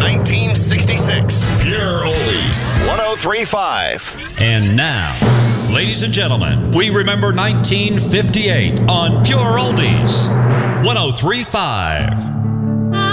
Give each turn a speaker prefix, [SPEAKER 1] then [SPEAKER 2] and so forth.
[SPEAKER 1] 1966.
[SPEAKER 2] Pure Oldies.
[SPEAKER 1] 103.5.
[SPEAKER 2] And now, ladies and gentlemen, we remember 1958 on Pure Oldies. 103.5.